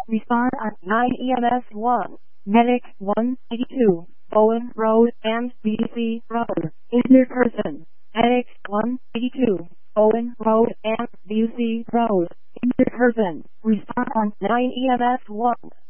Respond on 9 EMS 1. Medic 182. Bowen Road and BC Road. Injured person. Medic 182. Bowen Road and BC Road. Injured person. Respond on 9 EMS 1.